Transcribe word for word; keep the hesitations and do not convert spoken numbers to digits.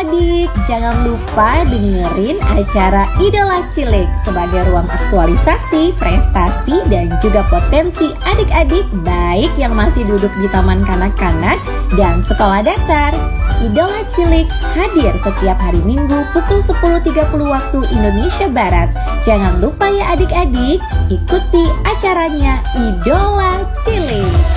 adik-adik, jangan lupa dengerin acara Idola Cilik sebagai ruang aktualisasi, prestasi, dan juga potensi adik-adik baik yang masih duduk di taman kanak-kanak dan sekolah dasar. Idola Cilik hadir setiap hari Minggu pukul sepuluh tiga puluh waktu Indonesia Barat. Jangan lupa ya adik-adik, ikuti acaranya Idola Cilik.